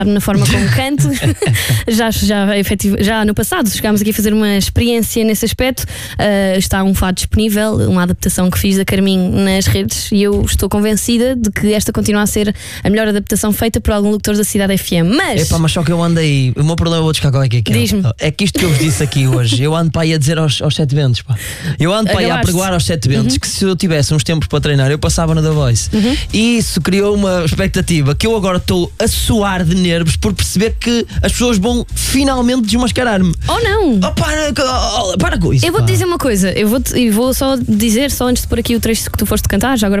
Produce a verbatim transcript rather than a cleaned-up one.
na forma como canto. já, já, efetivo, já no passado chegámos aqui a fazer uma experiência nesse aspecto. Uh, está um fado disponível, uma adaptação que fiz da Carminho nas redes, e eu estou convencida de que esta continua a ser a melhor adaptação feita por algum locutor da Cidade F M. Mas, Epá, mas só que eu ando aí, o meu problema, vou descar qual é que é que é. Diz-me. É que isto que eu vos disse aqui hoje, eu ando para aí a dizer aos, aos sete ventos, pá. Eu ando para aí a Acabaste. pregoar aos sete ventos, uhum, que se eu tivesse uns tempos para treinar, eu passava na The Voice. Uhum. E isso criou uma expectativa que eu agora estou a suar de nervos por perceber que as pessoas vão finalmente desmascarar-me. ou não? Oh, para, oh, para com isso. Eu vou-te pá. dizer uma coisa, eu vou, eu vou só dizer, só antes de pôr aqui o trecho que tu foste cantar, já agora